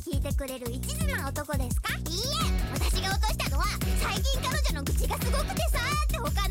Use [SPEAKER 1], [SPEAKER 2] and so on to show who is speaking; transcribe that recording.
[SPEAKER 1] 聞いてくれる一途な男ですか？いいえ、私が落としたのは最近彼女の口がすごくてさーって他の